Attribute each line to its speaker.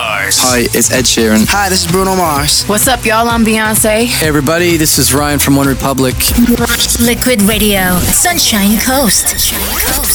Speaker 1: Mars.
Speaker 2: Hi, it's Ed Sheeran.
Speaker 3: Hi, this is Bruno Mars.
Speaker 4: What's up, y'all? I'm Beyonce.
Speaker 2: Hey, everybody, this is Ryan from One Republic.
Speaker 5: Liquid Radio, Sunshine Coast.